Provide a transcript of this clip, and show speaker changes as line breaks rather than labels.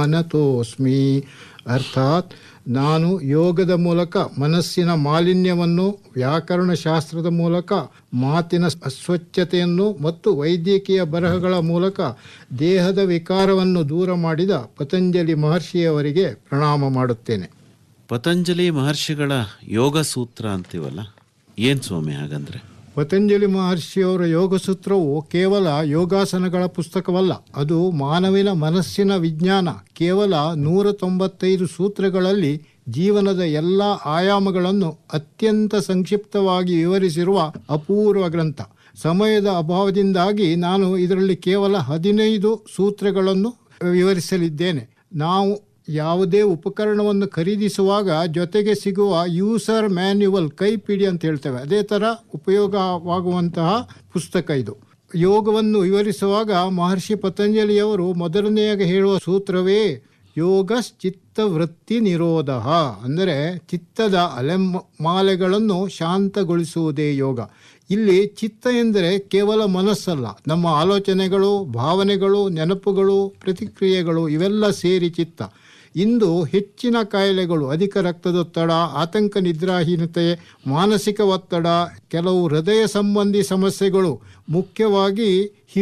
ಮಾನತೋಸ್ಮಿ. ಅರ್ಥಾತ್ ನಾನು ಯೋಗದ ಮೂಲಕ ಮನಸ್ಸಿನ ಮಾಲಿನ್ಯವನ್ನು, ವ್ಯಾಕರಣಶಾಸ್ತ್ರದ ಮೂಲಕ ಮಾತಿನ ಅಸ್ವಚ್ಛತೆಯನ್ನು ಮತ್ತು ವೈದ್ಯಕೀಯ ಬರಹಗಳ ಮೂಲಕ ದೇಹದ ವಿಕಾರವನ್ನು ದೂರ ಮಾಡಿದ ಪತಂಜಲಿ ಮಹರ್ಷಿಯವರಿಗೆ ಪ್ರಣಾಮ ಮಾಡುತ್ತೇನೆ.
ಪತಂಜಲಿ ಮಹರ್ಷಿಗಳ ಯೋಗ ಸೂತ್ರ ಅಂತೀವಲ್ಲ, ಏನು ಸ್ವಾಮಿ ಹಾಗಂದ್ರೆ?
ಪತಂಜಲಿ ಮಹರ್ಷಿಯವರ ಯೋಗಸೂತ್ರವು ಕೇವಲ ಯೋಗಾಸನಗಳ ಪುಸ್ತಕವಲ್ಲ, ಅದು ಮಾನವಿನ ಮನಸ್ಸಿನ ವಿಜ್ಞಾನ. ಕೇವಲ 195 ಸೂತ್ರಗಳಲ್ಲಿ ಜೀವನದ ಎಲ್ಲ ಆಯಾಮಗಳನ್ನು ಅತ್ಯಂತ ಸಂಕ್ಷಿಪ್ತವಾಗಿ ವಿವರಿಸಿರುವ ಅಪೂರ್ವ ಗ್ರಂಥ. ಸಮಯದ ಅಭಾವದಿಂದಾಗಿ ನಾನು ಇದರಲ್ಲಿ ಕೇವಲ 15 ಸೂತ್ರಗಳನ್ನು ವಿವರಿಸಲಿದ್ದೇನೆ. ನಾವು ಯಾವುದೇ ಉಪಕರಣವನ್ನು ಖರೀದಿಸುವಾಗ ಜೊತೆಗೆ ಸಿಗುವ ಯೂಸರ್ ಮ್ಯಾನ್ಯುವಲ್, ಕೈಪಿಡಿ ಅಂತ ಹೇಳ್ತೇವೆ, ಅದೇ ಥರ ಉಪಯೋಗವಾಗುವಂತಹ ಪುಸ್ತಕ ಇದು. ಯೋಗವನ್ನು ವಿವರಿಸುವಾಗ ಮಹರ್ಷಿ ಪತಂಜಲಿಯವರು ಮೊದಲನೆಯಾಗಿ ಹೇಳುವ ಸೂತ್ರವೇ ಯೋಗ ಚಿತ್ತವೃತ್ತಿ ನಿರೋಧ. ಅಂದರೆ ಚಿತ್ತದ ಅಲೆಮಾಲೆಗಳನ್ನು ಶಾಂತಗೊಳಿಸುವುದೇ ಯೋಗ. ಇಲ್ಲಿ ಚಿತ್ತ ಎಂದರೆ ಕೇವಲ ಮನಸ್ಸಲ್ಲ, ನಮ್ಮ ಆಲೋಚನೆಗಳು, ಭಾವನೆಗಳು, ನೆನಪುಗಳು, ಪ್ರತಿಕ್ರಿಯೆಗಳು ಇವೆಲ್ಲ ಸೇರಿ ಚಿತ್ತ. ಇಂದು ಹೆಚ್ಚಿನ ಕಾಯಿಲೆಗಳು, ಅಧಿಕ ರಕ್ತದೊತ್ತಡ, ಆತಂಕ, ನಿದ್ರಾಹೀನತೆ, ಮಾನಸಿಕ ಒತ್ತಡ, ಕೆಲವು ಹೃದಯ ಸಂಬಂಧಿ ಸಮಸ್ಯೆಗಳು, ಮುಖ್ಯವಾಗಿ